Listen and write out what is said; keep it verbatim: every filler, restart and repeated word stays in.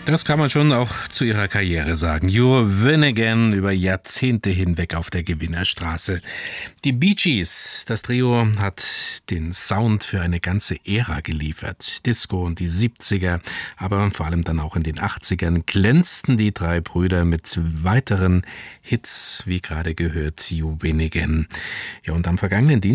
Das kann man schon auch zu ihrer Karriere sagen. You Win Again, über Jahrzehnte hinweg auf der Gewinnerstraße. Die Bee Gees, das Trio, hat den Sound für eine ganze Ära geliefert. Disco und die siebziger, aber vor allem dann auch in den achtzigern glänzten die drei Brüder mit weiteren Hits, wie gerade gehört, You Win Again. Ja, und am vergangenen Dienstag